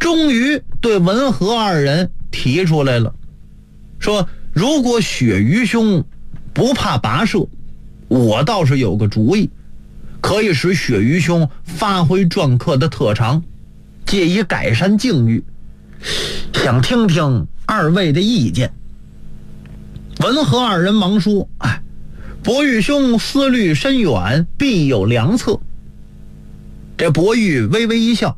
终于对文和二人提出来了，说如果鳕鱼兄不怕跋涉，我倒是有个主意，可以使鳕鱼兄发挥篆刻的特长，借以改善境遇，想听听二位的意见。文和二人忙说，伯玉兄思虑深远，必有良策。这伯玉微微一笑，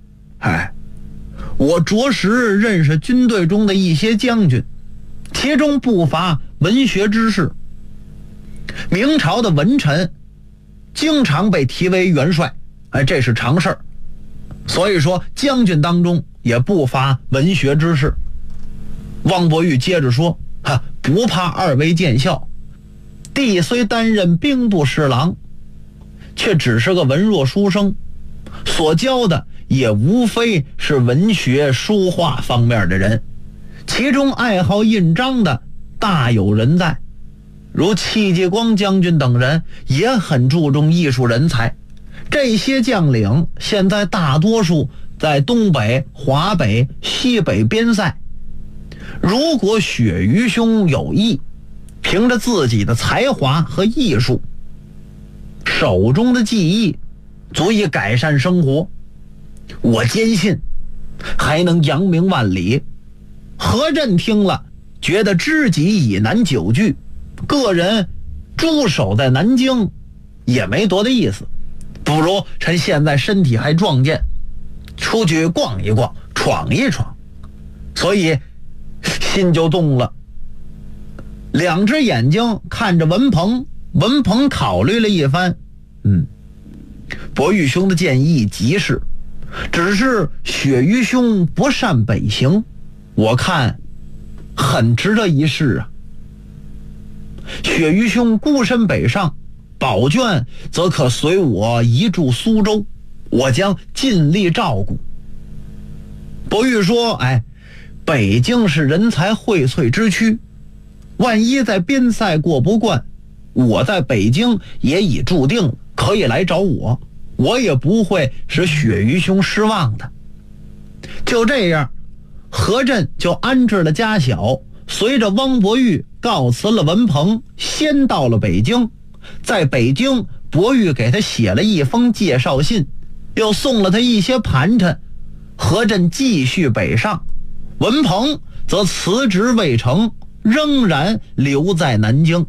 我着实认识军队中的一些将军，其中不乏文学之士。明朝的文臣经常被提为元帅，这是常事儿。所以说将军当中也不乏文学之士。汪伯玉接着说，不怕二位见笑，弟虽担任兵部侍郎，却只是个文弱书生，所教的也无非是文学书画方面的人，其中爱好印章的大有人在，如戚继光将军等人也很注重艺术人才。这些将领现在大多数在东北、华北、西北边塞，如果鳕鱼兄有意，凭着自己的才华和艺术，手中的技艺足以改善生活，我坚信还能扬名万里。何震听了，觉得知己已难久聚，个人驻守在南京也没多大意思，不如趁现在身体还壮健，出去逛一逛，闯一闯。所以心就动了。两只眼睛看着文鹏，文鹏考虑了一番，伯玉兄的建议极是，只是鳕鱼兄不善北行，我看很值得一试啊。鳕鱼兄孤身北上，宝卷则可随我移驻苏州，我将尽力照顾。伯玉说，北京是人才荟萃之区，万一在边塞过不惯，我在北京也已注定可以来找我，我也不会使鳕鱼兄失望的。就这样，何震就安置了家小，随着汪伯玉告辞了文鹏，先到了北京。在北京，伯玉给他写了一封介绍信，又送了他一些盘缠。何震继续北上，文鹏则辞职未成，仍然留在南京。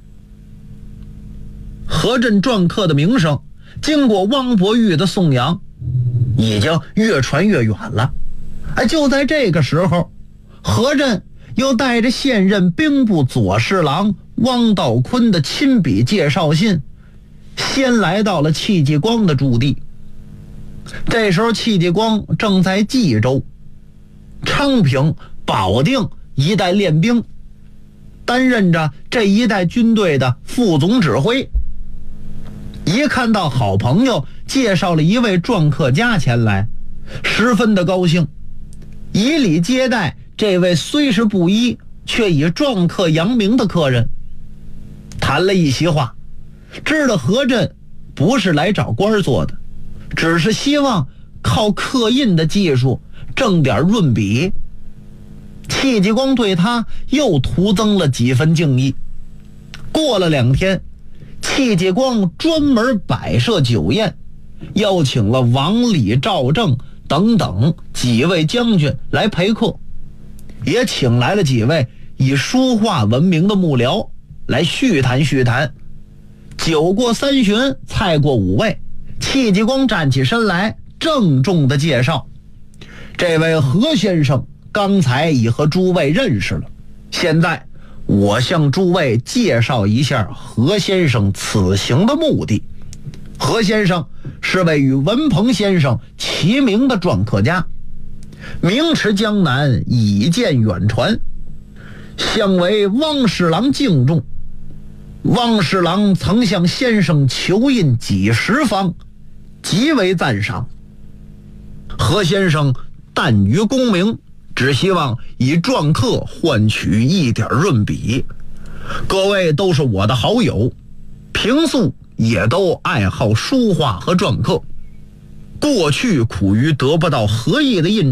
何震篆刻的名声经过汪伯玉的颂扬，已经越传越远了。就在这个时候，何震又带着现任兵部左侍郎汪道坤的亲笔介绍信，先来到了戚继光的驻地。这时候戚继光正在冀州、昌平、保定一带练兵，担任着这一带军队的副总指挥。一看到好朋友介绍了一位篆刻家前来，十分的高兴，以礼接待这位虽是布衣却以篆刻扬名的客人。谈了一席话，知道何震不是来找官做的，只是希望靠刻印的技术挣点润笔。戚继光对他又徒增了几分敬意。过了2天，戚继光专门摆设酒宴，邀请了王李赵正等等几位将军来陪客，也请来了几位以书画闻名的幕僚来叙谈叙谈。酒过3巡，菜过5味，戚继光站起身来，郑重地介绍，这位何先生刚才已和诸位认识了，现在我向诸位介绍一下何先生此行的目的。何先生是位与文鹏先生齐名的篆刻家，名驰江南，以见远传，相为汪侍郎敬重。汪侍郎曾向先生求印几十方，极为赞赏。何先生淡于功名，只希望以篆刻换取一点润笔。各位都是我的好友，平素也都爱好书画和篆刻，过去苦于得不到合意的印